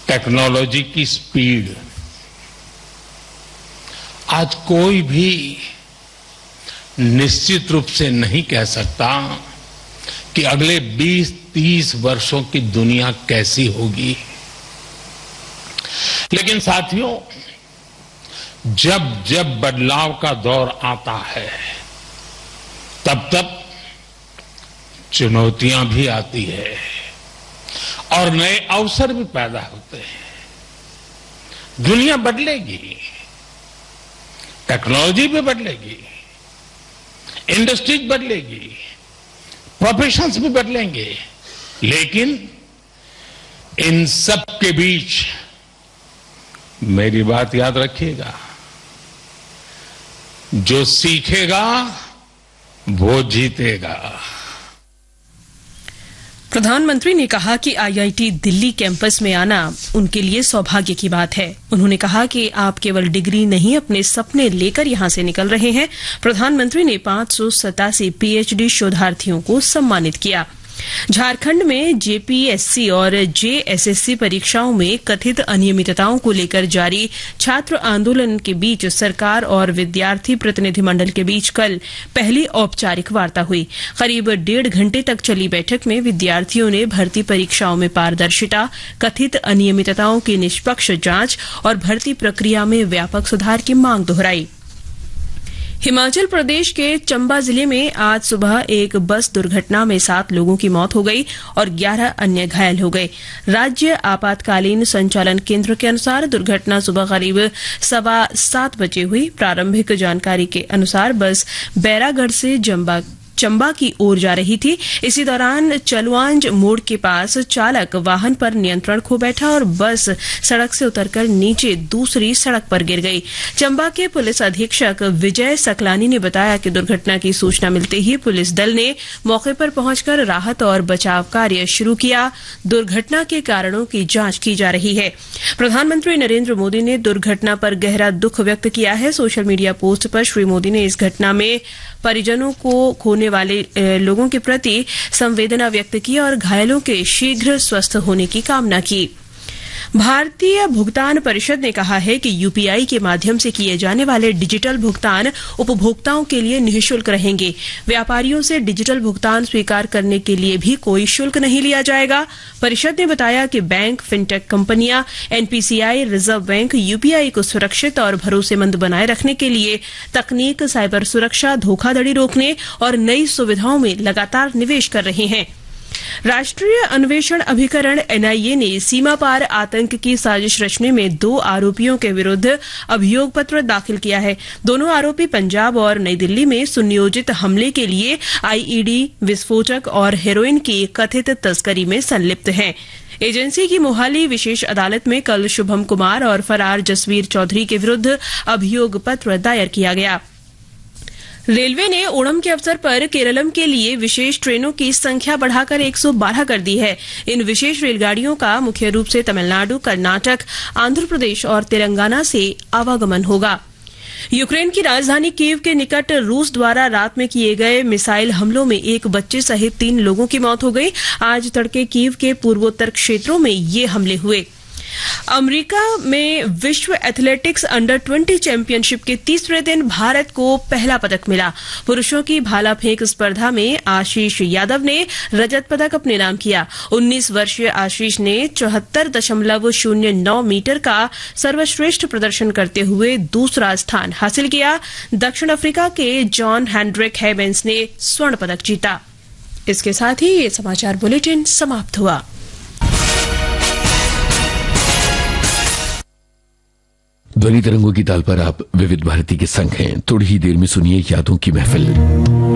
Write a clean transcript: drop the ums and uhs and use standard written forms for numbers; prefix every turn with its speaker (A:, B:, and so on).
A: Technology की speed, आज कोई भी निश्चित रूप से नहीं कह सकता कि अगले 20-30 वर्षों की दुनिया कैसी होगी। लेकिन साथियों, जब जब बदलाव का दौर आता है, तब तब चुनौतियां भी आती है और नए अवसर भी पैदा होते हैं। दुनिया बदलेगी, टेक्नोलॉजी भी बदलेगी, इंडस्ट्रीज बदलेगी, प्रोफेशंस भी बदलेंगे, लेकिन इन सब के बीच मेरी बात याद रखिएगा, जो सीखेगा वो जीतेगा।
B: प्रधानमंत्री ने कहा कि आईआईटी दिल्ली कैंपस में आना उनके लिए सौभाग्य की बात है। उन्होंने कहा कि आप केवल डिग्री नहीं, अपने सपने लेकर यहां से निकल रहे हैं। प्रधानमंत्री ने 587 पीएचडी शोधार्थियों को सम्मानित किया। झारखंड में जेपीएससी और जेएसएससी परीक्षाओं में कथित अनियमितताओं को लेकर जारी छात्र आंदोलन के बीच सरकार और विद्यार्थी प्रतिनिधिमंडल के बीच कल पहली औपचारिक वार्ता हुई। करीब 1.5 घंटे तक चली बैठक में विद्यार्थियों ने भर्ती परीक्षाओं में पारदर्शिता, कथित अनियमितताओं की निष्पक्ष जांच और भर्ती प्रक्रिया में व्यापक सुधार की मांग दोहराई। हिमाचल प्रदेश के चंबा जिले में आज सुबह एक बस दुर्घटना में 7 लोगों की मौत हो गई और 11 अन्य घायल हो गए। राज्य आपातकालीन संचालन केंद्र के अनुसार दुर्घटना सुबह करीब 7:15 बजे हुई। प्रारंभिक जानकारी के अनुसार बस बैरागढ़ से चंबा की ओर जा रही थी। इसी दौरान चलवांज मोड़ के पास चालक वाहन पर नियंत्रण खो बैठा और बस सड़क से उतरकर नीचे दूसरी सड़क पर गिर गई। चंबा के पुलिस अधीक्षक विजय सकलानी ने बताया कि दुर्घटना की सूचना मिलते ही पुलिस दल ने मौके पर पहुंचकर राहत और बचाव कार्य शुरू किया। दुर्घटना के कारणों की जांच की जा रही है। प्रधानमंत्री नरेंद्र मोदी ने दुर्घटना पर गहरा दुख व्यक्त किया है। सोशल मीडिया पोस्ट पर श्री मोदी ने इस घटना में परिजनों को खोने वाले लोगों के प्रति संवेदना व्यक्त की और घायलों के शीघ्र स्वस्थ होने की कामना की। भारतीय भुगतान परिषद ने कहा है कि यूपीआई के माध्यम से किए जाने वाले डिजिटल भुगतान उपभोक्ताओं के लिए निःशुल्क रहेंगे। व्यापारियों से डिजिटल भुगतान स्वीकार करने के लिए भी कोई शुल्क नहीं लिया जाएगा। परिषद ने बताया कि बैंक, फिनटेक कंपनियां, एनपीसीआई, रिजर्व बैंक यूपीआई को सुरक्षित और भरोसेमंद बनाए रखने के लिए तकनीक, साइबर सुरक्षा, धोखाधड़ी रोकने और नई सुविधाओं में लगातार निवेश कर रहे हैं। राष्ट्रीय अन्वेषण अभिकरण एनआईए ने सीमा पार आतंक की साजिश रचने में 2 आरोपियों के विरुद्ध अभियोग पत्र दाखिल किया है। दोनों आरोपी पंजाब और नई दिल्ली में सुनियोजित हमले के लिए आईईडी, विस्फोटक और हेरोइन की कथित तस्करी में संलिप्त हैं। एजेंसी की मोहाली विशेष अदालत में कल शुभम कुमार और फरार जसवीर चौधरी के विरुद्ध अभियोग पत्र दायर किया गया। रेलवे ने ओणम के अवसर पर केरलम के लिए विशेष ट्रेनों की संख्या बढ़ाकर 112 कर दी है। इन विशेष रेलगाड़ियों का मुख्य रूप से तमिलनाडु, कर्नाटक, आंध्र प्रदेश और तेलंगाना से आवागमन होगा। यूक्रेन की राजधानी कीव के निकट रूस द्वारा रात में किए गए मिसाइल हमलों में एक बच्चे सहित 3 लोगों की मौत हो गई। आज तड़के कीव के पूर्वोत्तर क्षेत्रों में ये हमले हुए। अमेरिका में विश्व एथलेटिक्स अंडर-20 चैंपियनशिप के तीसरे दिन भारत को पहला पदक मिला। पुरुषों की भाला फेंक स्पर्धा में आशीष यादव ने रजत पदक अपने नाम किया। 19 वर्षीय आशीष ने 74.09 मीटर का सर्वश्रेष्ठ प्रदर्शन करते हुए दूसरा स्थान हासिल किया। दक्षिण अफ्रीका के जॉन हेंड्रिक हेबेंस ने स्वर्ण पदक जीता। इसके साथ ही ये समाचार बुलेटिन समाप्त हुआ।
C: ध्वनि तरंगों की ताल पर आप विविध भारती के संग हैं। थोड़ी ही देर में सुनिए यादों की महफिल।